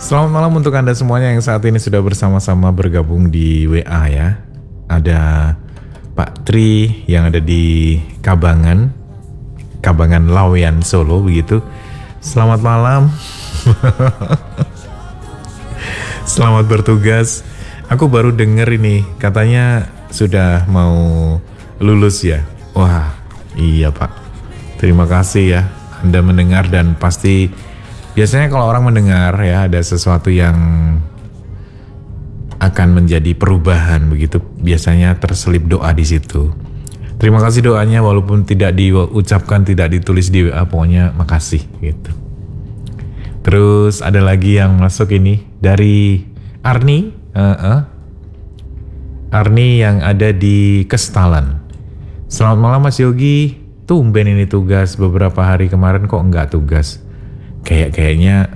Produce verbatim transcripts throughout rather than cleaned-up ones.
Selamat malam untuk Anda semuanya yang saat ini sudah bersama-sama bergabung di W A ya. Ada Pak Tri yang ada di Kabangan, Kabangan Laweyan Solo begitu. Selamat malam. Selamat bertugas. Aku baru denger ini katanya sudah mau lulus ya. Wah, iya Pak. Terima kasih ya Anda mendengar dan pasti biasanya kalau orang mendengar ya ada sesuatu yang akan menjadi perubahan begitu, biasanya terselip doa di situ. Terima kasih doanya walaupun tidak diucapkan, tidak ditulis di W A, pokoknya makasih gitu. Terus ada lagi yang masuk ini dari Arni, uh-uh. Arni yang ada di Kestalan. Selamat malam Mas Yogi, tumben ini tugas, beberapa hari kemarin kok enggak tugas. Kayak kayaknya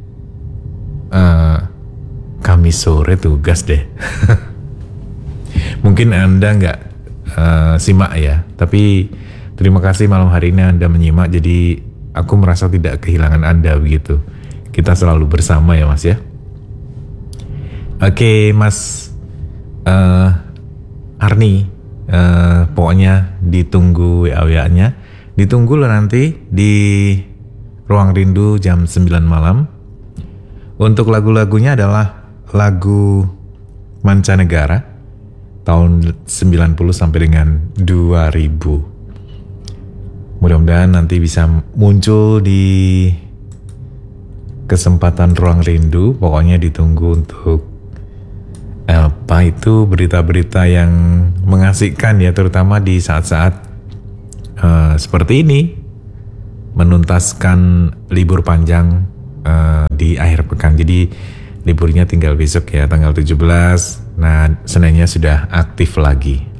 uh, Kamis sore tugas deh. Mungkin Anda nggak uh, simak ya, tapi terima kasih malam hari ini Anda menyimak. Jadi aku merasa tidak kehilangan Anda begitu. Kita selalu bersama ya Mas ya. Oke Mas uh, Arni, uh, pokoknya ditunggu W A W A-nya, ditunggu lah nanti di Ruang Rindu jam sembilan malam. Untuk lagu-lagunya adalah lagu mancanegara tahun sembilan puluh sampai dengan dua ribu. Mudah-mudahan nanti bisa muncul di kesempatan Ruang Rindu. Pokoknya ditunggu untuk apa itu berita-berita yang mengasihkan ya, terutama di saat-saat uh, seperti ini, menuntaskan libur panjang uh, di akhir pekan. Jadi liburnya tinggal besok ya, tanggal tujuh belas. Nah, Seninnya sudah aktif lagi.